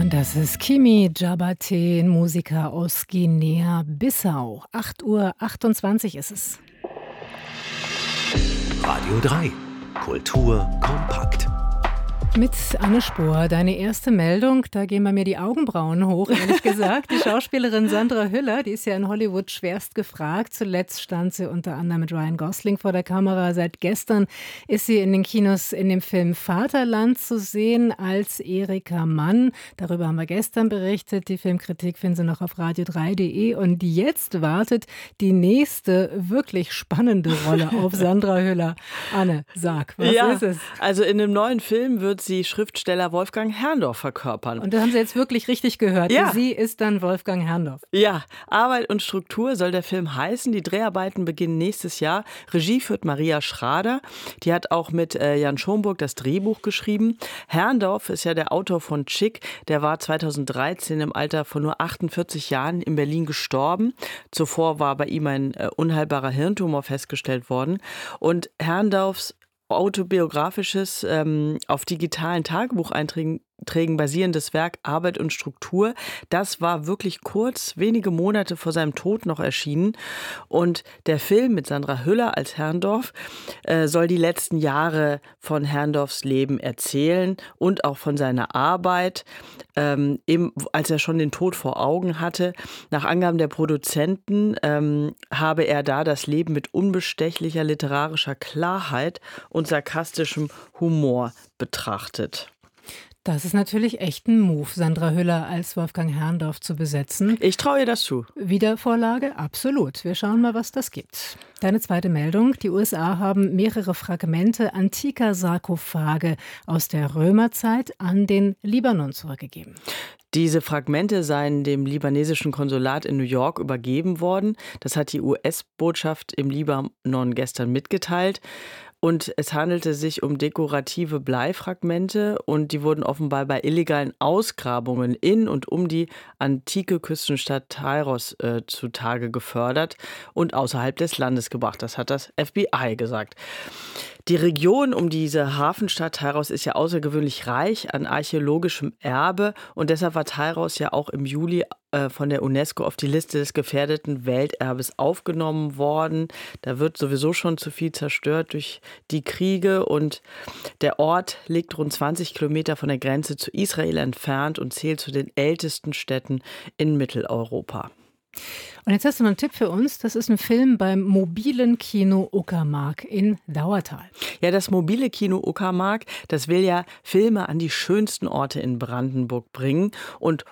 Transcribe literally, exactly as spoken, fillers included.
Und das ist Kimi Djabate, ein Musiker aus Guinea-Bissau. acht Uhr achtundzwanzig ist es. Radio drei. Kultur kompakt. Mit Anne Spohr, deine erste Meldung, da gehen bei mir die Augenbrauen hoch, ehrlich gesagt. Die Schauspielerin Sandra Hüller, die ist ja in Hollywood schwerst gefragt. Zuletzt stand sie unter anderem mit Ryan Gosling vor der Kamera. Seit gestern ist sie in den Kinos in dem Film Vaterland zu sehen als Erika Mann. Darüber haben wir gestern berichtet. Die Filmkritik finden Sie noch auf radio drei punkt de. Und jetzt wartet die nächste wirklich spannende Rolle auf Sandra Hüller. Anne, sag, was ja, ist es? Also in dem neuen Film wird sie Schriftsteller Wolfgang Herrndorff verkörpern. Und da haben Sie jetzt wirklich richtig gehört. Ja. Sie ist dann Wolfgang Herrndorff. Ja, Arbeit und Struktur soll der Film heißen. Die Dreharbeiten beginnen nächstes Jahr. Regie führt Maria Schrader. Die hat auch mit äh, Jan Schomburg das Drehbuch geschrieben. Herrndorff ist ja der Autor von Chick. Der war zweitausenddreizehn im Alter von nur achtundvierzig Jahren in Berlin gestorben. Zuvor war bei ihm ein äh, unheilbarer Hirntumor festgestellt worden. Und Herrndorffs autobiografisches, ähm, auf digitalen Tagebucheinträgen Trägen basierendes Werk Arbeit und Struktur. Das war wirklich kurz, wenige Monate vor seinem Tod noch erschienen. Und der Film mit Sandra Hüller als Herrndorff äh, soll die letzten Jahre von Herrndorffs Leben erzählen und auch von seiner Arbeit, ähm, eben als er schon den Tod vor Augen hatte. Nach Angaben der Produzenten ähm, habe er da das Leben mit unbestechlicher literarischer Klarheit und sarkastischem Humor betrachtet. Das ist natürlich echt ein Move, Sandra Hüller als Wolfgang Herrndorff zu besetzen. Ich traue ihr das zu. Wiedervorlage? Absolut. Wir schauen mal, was das gibt. Deine zweite Meldung. Die U S A haben mehrere Fragmente antiker Sarkophage aus der Römerzeit an den Libanon zurückgegeben. Diese Fragmente seien dem libanesischen Konsulat in New York übergeben worden. Das hat die U S-Botschaft im Libanon gestern mitgeteilt. Und es handelte sich um dekorative Bleifragmente und die wurden offenbar bei illegalen Ausgrabungen in und um die antike Küstenstadt Tyros äh, zutage gefördert und außerhalb des Landes gebracht. Das hat das F B I gesagt. Die Region um diese Hafenstadt Tyros ist ja außergewöhnlich reich an archäologischem Erbe und deshalb war Tyros ja auch im Juli äh, von der UNESCO auf die Liste des gefährdeten Welterbes aufgenommen worden. Da wird sowieso schon zu viel zerstört durch die Kriege und der Ort liegt rund zwanzig Kilometer von der Grenze zu Israel entfernt und zählt zu den ältesten Städten in Mitteleuropa. Und jetzt hast du noch einen Tipp für uns. Das ist ein Film beim mobilen Kino Uckermark in Dauertal. Ja, das mobile Kino Uckermark, das will ja Filme an die schönsten Orte in Brandenburg bringen. Und